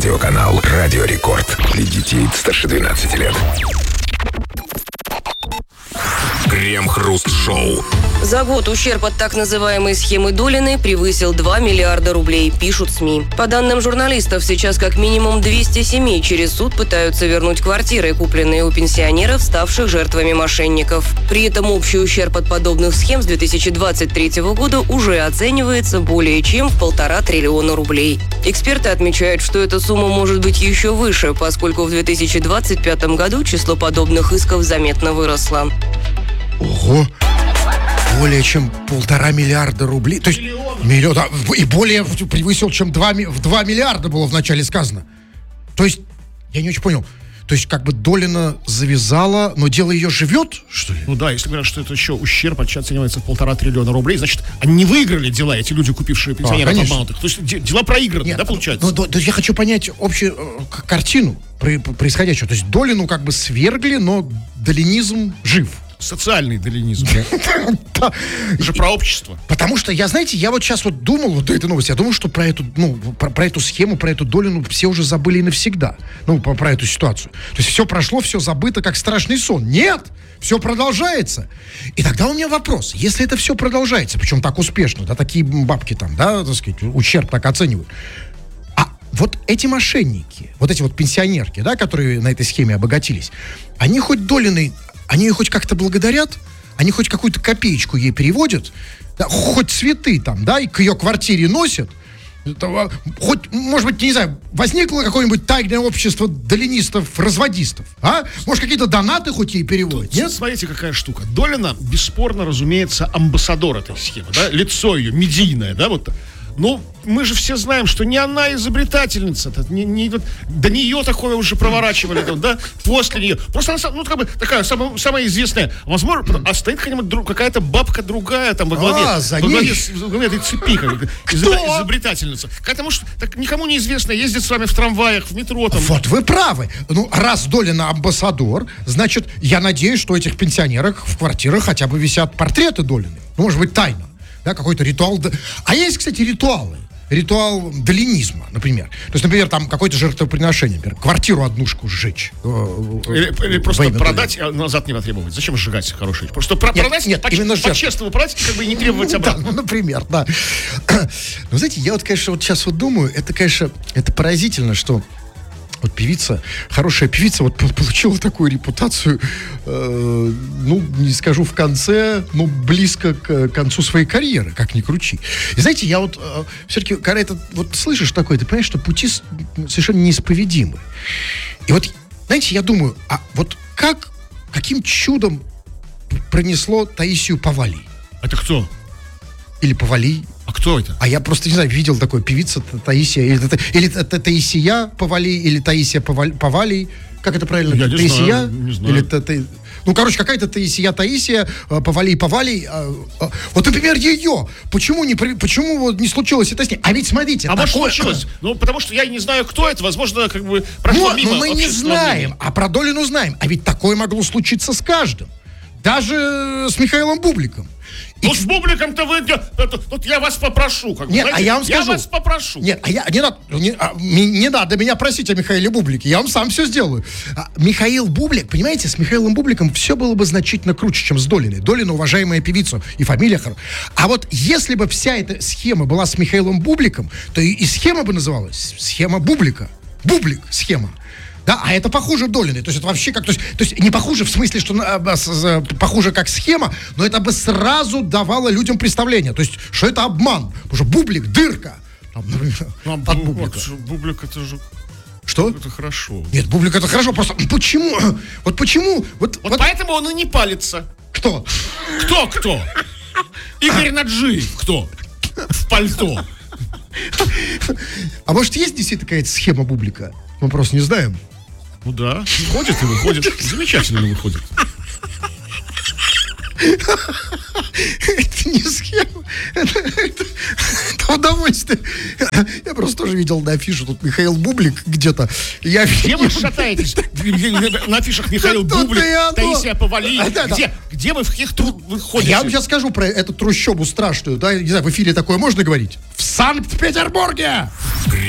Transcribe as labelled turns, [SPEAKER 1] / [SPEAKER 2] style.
[SPEAKER 1] Телерадиоканал «Радио Рекорд». Для детей старше 12 лет. Крем-хруст-шоу.
[SPEAKER 2] За год ущерб от так называемой схемы Долиной превысил 2 миллиарда рублей, пишут СМИ. По данным журналистов, сейчас как минимум 200 семей через суд пытаются вернуть квартиры, купленные у пенсионеров, ставших жертвами мошенников. При этом общий ущерб от подобных схем с 2023 года уже оценивается более чем в 1,5 триллиона рублей. Эксперты отмечают, что эта сумма может быть еще выше, поскольку в 2025 году число подобных исков заметно выросло.
[SPEAKER 3] Ого! Более чем 1,5 миллиарда рублей. То есть миллион, и более превысил, чем 2 миллиарда было вначале сказано. То есть, я не очень понял. То есть, как бы Долина завязала, но дело ее живет, что ли?
[SPEAKER 4] Ну да, если говорят, что это еще ущерб оценивается в 1,5 триллиона рублей, значит, они не выиграли дела, эти люди, купившие пенсионеров обманутых. То есть, дела проиграны, да, получается?
[SPEAKER 3] Ну, я хочу понять общую картину происходящего. То есть, Долину как бы свергли, но долинизм жив.
[SPEAKER 4] Социальный долинизм. Это же про общество.
[SPEAKER 3] Потому что, я вот сейчас вот думал, вот до этой новости, я думал, что про эту схему, про эту Долину все уже забыли навсегда. Про эту ситуацию. То есть все прошло, все забыто, как страшный сон. Нет! Все продолжается. И тогда у меня вопрос. Если это все продолжается, причем так успешно, да, такие бабки там, да, так сказать, ущерб так оценивают. А вот эти мошенники, вот эти вот пенсионерки, да, которые на этой схеме обогатились, они хоть Долиной, они ее хоть как-то благодарят, они хоть какую-то копеечку ей переводят, да, хоть цветы там, да, и к ее квартире носят. Хоть, может быть, не знаю, возникло какое-нибудь тайное общество долинистов-разводистов, а? Может, какие-то донаты хоть ей переводят,
[SPEAKER 4] нет? Смотрите, какая штука. Долина, бесспорно, разумеется, амбассадор этой схемы, да, лицо ее, медийное, да, вот. Ну, мы же все знаем, что не она изобретательница. До нее такое уже проворачивали, да, после нее. Просто она, ну, как бы, такая самая известная. Возможно, а стоит какая-то бабка другая там во главе этой цепи, изобретательница. Какая-то, может, так, никому неизвестная, ездит с вами в трамваях, в метро. Там.
[SPEAKER 3] Вот вы правы. Ну, раз Долина амбассадор, значит, я надеюсь, что у этих пенсионерок в квартирах хотя бы висят портреты Долины. Ну, может быть, тайно. Да, какой-то ритуал. А есть, кстати, ритуалы. Ритуал долинизма, например. То есть, например, там какое-то жертвоприношение, например, квартиру однушку сжечь.
[SPEAKER 4] Или просто продать, а назад не потребовать. Зачем сжигать хорошие? Просто продать, именно по-честному продать, как бы не требовать обратно.
[SPEAKER 3] Да, ну, например, да. Но, знаете, я вот, конечно, вот сейчас вот думаю, это, конечно, это поразительно, что вот певица, хорошая певица, вот получила такую репутацию, ну, не скажу в конце, но близко к концу своей карьеры, как ни крути. И знаете, я вот все-таки, когда это вот слышишь такое, ты понимаешь, что пути совершенно неисповедимы. И вот, знаете, я думаю, а вот каким чудом пронесло Таисию Повалий?
[SPEAKER 4] Это кто?
[SPEAKER 3] Или Повалий?
[SPEAKER 4] А кто это?
[SPEAKER 3] А я просто, не знаю, видел такой певица Таисия, или это Таисия Повалий, или Таисия Повалий. Как это правильно?
[SPEAKER 4] Я
[SPEAKER 3] Таисия?
[SPEAKER 4] не знаю.
[SPEAKER 3] Или ну, короче, какая-то Таисия, Повалий. Вот, например, ее. Почему вот не случилось это с ней? А ведь смотрите.
[SPEAKER 4] А может случилось? Ну, потому что я не знаю, кто это. Возможно, как бы прошло мимо.
[SPEAKER 3] Но мы не знаем. А про Долину знаем. А ведь такое могло случиться с каждым. Даже с Михаилом Бубликом.
[SPEAKER 4] Ну, с Бубликом-то вы... Тут я вас попрошу.
[SPEAKER 3] Нет, знаете, а я вам скажу.
[SPEAKER 4] Я вас попрошу.
[SPEAKER 3] Нет, не надо меня просить о Михаиле Бублике. Я вам сам все сделаю. Михаил Бублик, понимаете, с Михаилом Бубликом все было бы значительно круче, чем с Долиной. Долина уважаемая певица и фамилия хорошая. А вот если бы вся эта схема была с Михаилом Бубликом, то и схема бы называлась схема Бублика. Бублик схема. Да, а это похуже Долиной. То есть это вообще как... То есть не похуже в смысле, что похуже как схема, но это бы сразу давало людям представление. То есть, что это обман. Потому что Бублик, дырка. Там, например, от Бублика.
[SPEAKER 4] Бублик это же...
[SPEAKER 3] Что?
[SPEAKER 4] Это хорошо.
[SPEAKER 3] Нет, Бублик это хорошо. Просто почему? Вот почему? Вот
[SPEAKER 4] поэтому он и не палится.
[SPEAKER 3] Кто?
[SPEAKER 4] Кто? Игорь Наджиев. Кто? В пальто.
[SPEAKER 3] А может, есть действительно какая-то схема Бублика? Мы просто не знаем.
[SPEAKER 4] Ну да, входит и выходит. Замечательно выходит.
[SPEAKER 3] Это не схема. Это удовольствие. Я просто тоже видел на афише тут Михаил Бублик где-то.
[SPEAKER 4] Где вы шатаетесь? На афишах Михаил Бублик, Таисия Повалий. Где вы, в каких вы ходите?
[SPEAKER 3] Я вам сейчас скажу про эту трущобу страшную. Да, не знаю, в эфире такое можно говорить? В Санкт-Петербурге!